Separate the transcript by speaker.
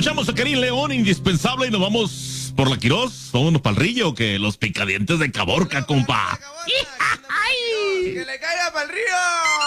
Speaker 1: Escuchamos a Karim León, indispensable, y nos vamos por la Quirós. Vámonos para el río, que los picadientes de Caborca, compa.
Speaker 2: ¡Que le caiga para el río!